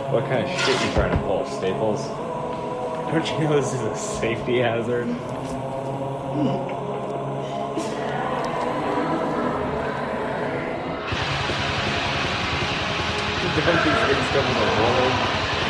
What kind of shit you trying to pull? Staples? Don't you know this is a safety hazard? Don't these things come with a warning?